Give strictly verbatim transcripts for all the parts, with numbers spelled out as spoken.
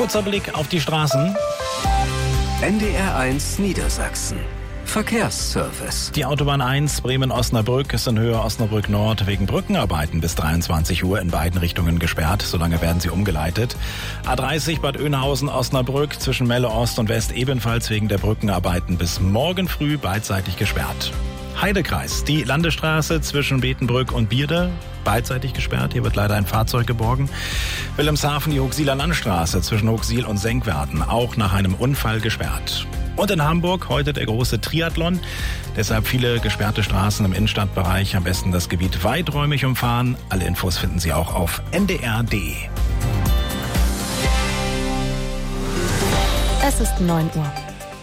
Kurzer Blick auf die Straßen. N D R eins Niedersachsen. Verkehrsservice. Die Autobahn eins Bremen-Osnabrück ist in Höhe Osnabrück Nord wegen Brückenarbeiten bis dreiundzwanzig Uhr in beiden Richtungen gesperrt. Solange werden sie umgeleitet. A dreißig Bad Oeynhausen-Osnabrück zwischen Melle Ost und West ebenfalls wegen der Brückenarbeiten bis morgen früh beidseitig gesperrt. Heidekreis, die Landesstraße zwischen Betenbrück und Bierde, beidseitig gesperrt. Hier wird leider ein Fahrzeug geborgen. Wilhelmshaven, die Huxiler Landstraße zwischen Huxil und Senkwerden, auch nach einem Unfall gesperrt. Und in Hamburg heute der große Triathlon. Deshalb viele gesperrte Straßen im Innenstadtbereich. Am besten das Gebiet weiträumig umfahren. Alle Infos finden Sie auch auf n d r punkt d e. Es ist neun Uhr.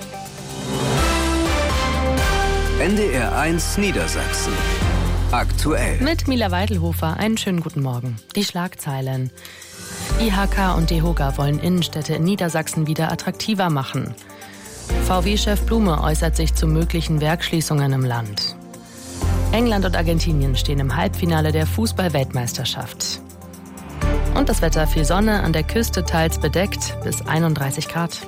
N D R eins Niedersachsen. Aktuell. Mit Mila Weidelhofer. Einen schönen guten Morgen. Die Schlagzeilen. I H K und DEHOGA wollen Innenstädte in Niedersachsen wieder attraktiver machen. V W-Chef Blume äußert sich zu möglichen Werksschließungen im Land. England und Argentinien stehen im Halbfinale der Fußball-Weltmeisterschaft. Und das Wetter: viel Sonne, an der Küste teils bedeckt, bis einunddreißig Grad.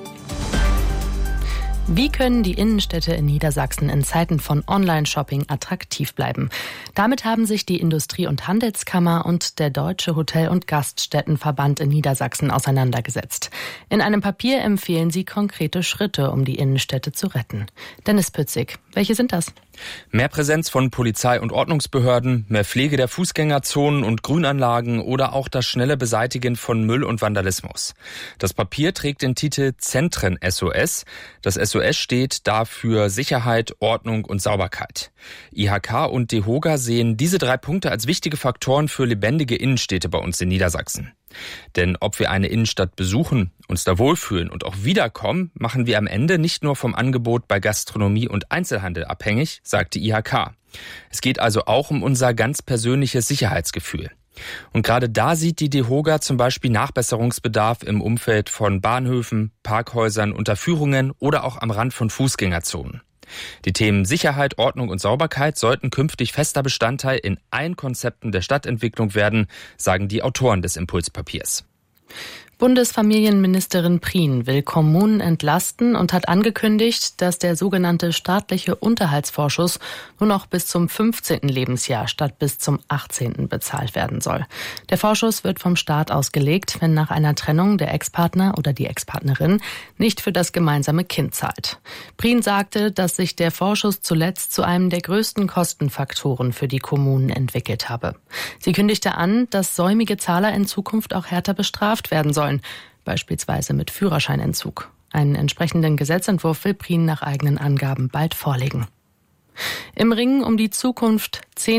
Wie können die Innenstädte in Niedersachsen in Zeiten von Online-Shopping attraktiv bleiben? Damit haben sich die Industrie- und Handelskammer und der Deutsche Hotel- und Gaststättenverband in Niedersachsen auseinandergesetzt. In einem Papier empfehlen sie konkrete Schritte, um die Innenstädte zu retten. Dennis Pützig, welche sind das? Mehr Präsenz von Polizei und Ordnungsbehörden, mehr Pflege der Fußgängerzonen und Grünanlagen oder auch das schnelle Beseitigen von Müll und Vandalismus. Das Papier trägt den Titel Zentren S O S. Das S O S steht dafür Sicherheit, Ordnung und Sauberkeit. I H K und DEHOGA sehen diese drei Punkte als wichtige Faktoren für lebendige Innenstädte bei uns in Niedersachsen. Denn ob wir eine Innenstadt besuchen, uns da wohlfühlen und auch wiederkommen, machen wir am Ende nicht nur vom Angebot bei Gastronomie und Einzelhandel abhängig, sagt die I H K. Es geht also auch um unser ganz persönliches Sicherheitsgefühl. Und gerade da sieht die DEHOGA zum Beispiel Nachbesserungsbedarf im Umfeld von Bahnhöfen, Parkhäusern, Unterführungen oder auch am Rand von Fußgängerzonen. Die Themen Sicherheit, Ordnung und Sauberkeit sollten künftig fester Bestandteil in allen Konzepten der Stadtentwicklung werden, sagen die Autoren des Impulspapiers. Bundesfamilienministerin Prien will Kommunen entlasten und hat angekündigt, dass der sogenannte staatliche Unterhaltsvorschuss nur noch bis zum fünfzehnten Lebensjahr statt bis zum achtzehnten bezahlt werden soll. Der Vorschuss wird vom Staat ausgelegt, wenn nach einer Trennung der Ex-Partner oder die Ex-Partnerin nicht für das gemeinsame Kind zahlt. Prien sagte, dass sich der Vorschuss zuletzt zu einem der größten Kostenfaktoren für die Kommunen entwickelt habe. Sie kündigte an, dass säumige Zahler in Zukunft auch härter bestraft werden sollen, beispielsweise mit Führerscheinentzug. Einen entsprechenden Gesetzentwurf will Prien nach eigenen Angaben bald vorlegen. Im Ringen um die Zukunft zehn